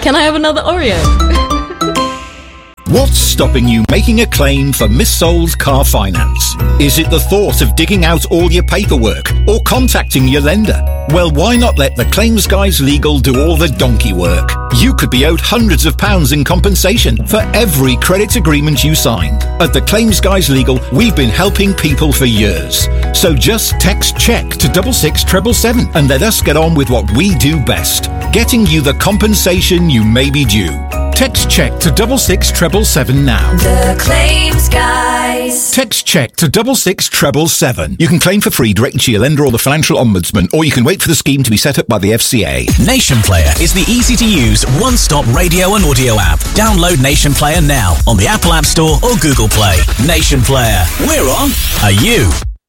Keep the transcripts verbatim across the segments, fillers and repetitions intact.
Can I have another Oreo? What's stopping you making a claim for missold car finance? Is it the thought of digging out all your paperwork or contacting your lender? Well, why not let the Claims Guys Legal do all the donkey work? You could be owed hundreds of pounds in compensation for every credit agreement you signed. At the Claims Guys Legal, we've been helping people for years. So just text CHECK to double six treble seven and let us get on with what we do best, getting you the compensation you may be due. Text CHECK to double six treble seven now. The Claims Guys. Text CHECK to double six treble seven. You can claim for free directly to your lender or the financial ombudsman, or you can wait for the scheme to be set up by the F C A. Nation Player is the easy-to-use, one-stop radio and audio app. Download Nation Player now on the Apple App Store or Google Play. Nation Player. We're on. Are you?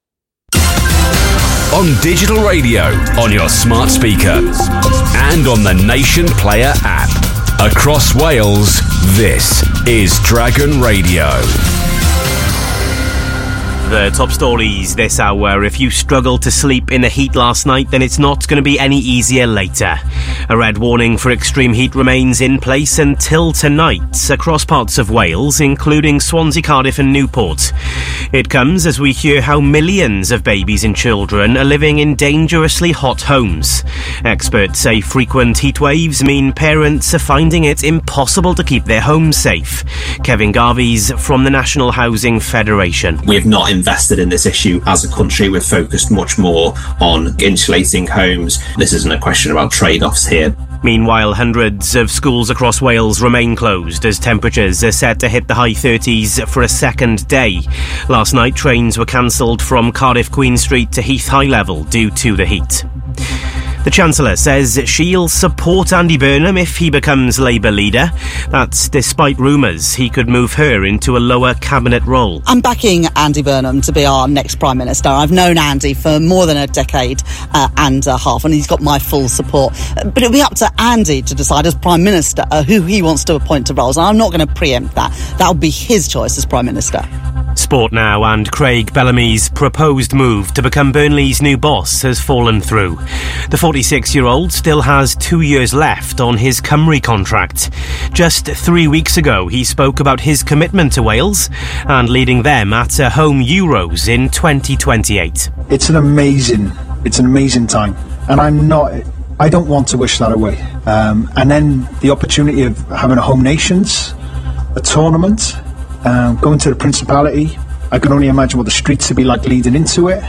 On digital radio, on your smart speaker, and on the Nation Player app. Across Wales, this is Dragon Radio. The top stories this hour. If you struggled to sleep in the heat last night, then it's not going to be any easier later. A red warning for extreme heat remains in place until tonight across parts of Wales, including Swansea, Cardiff and Newport. It comes as we hear how millions of babies and children are living in dangerously hot homes. Experts say frequent heat waves mean parents are finding it impossible to keep their homes safe. Kevin Garvey's from the National Housing Federation. We have not invested in this issue as a country. We're focused much more on insulating homes. This isn't a question about trade-offs here. Meanwhile, hundreds of schools across Wales remain closed as temperatures are set to hit the high thirties for a second day. Last night, trains were cancelled from Cardiff Queen Street to Heath High Level due to the heat. The Chancellor says she'll support Andy Burnham if he becomes Labour leader. That's despite rumours he could move her into a lower cabinet role. I'm backing Andy Burnham to be our next Prime Minister. I've known Andy for more than a decade uh, and a half, and he's got my full support. But it'll be up to Andy to decide as Prime Minister uh, who he wants to appoint to roles, and I'm not going to preempt that. That'll be his choice as Prime Minister. Sport now, and Craig Bellamy's proposed move to become Burnley's new boss has fallen through. The forty-six-year-old still has two years left on his Cymru contract. Just three weeks ago, he spoke about his commitment to Wales and leading them at a home Euros in twenty twenty-eight. It's an amazing, it's an amazing time, and I'm not, I don't want to wish that away. Um, and then the opportunity of having a home nations, a tournament, Um, going to the Principality, I can only imagine what the streets would be like leading into it.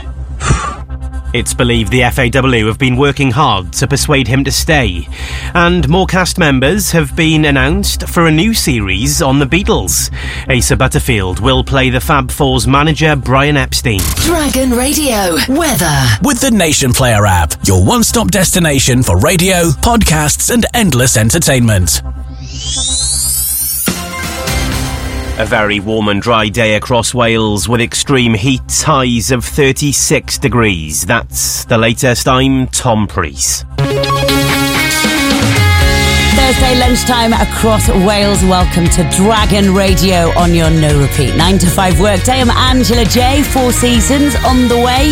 It's believed the F A W have been working hard to persuade him to stay. And more cast members have been announced for a new series on the Beatles. Asa Butterfield will play the Fab Four's manager, Brian Epstein. Dragon Radio weather. With the Nation Player app, your one-stop destination for radio, podcasts and endless entertainment. A very warm and dry day across Wales with extreme heat, highs of thirty-six degrees. That's the latest. I'm Tom Preece. Thursday lunchtime across Wales. Welcome to Dragon Radio on your no repeat nine to five workday. I'm Angela J. Four Seasons on the way.